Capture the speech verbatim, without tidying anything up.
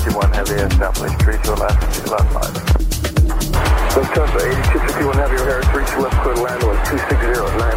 fifty-one Heavy, establish three two left, two left five. Lufthansa eighty-two fifty-one Heavy, O'Hare three two left, clear to land on two six zero nine.